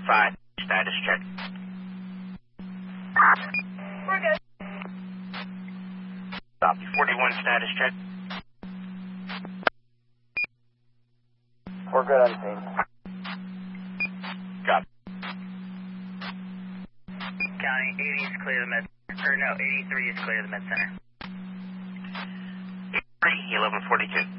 5, status check. We're good. Copy. 41, status check. We're good on scene. Copy. County, 80 is clear the med, or no, 83 is clear the med center. 83, 1142.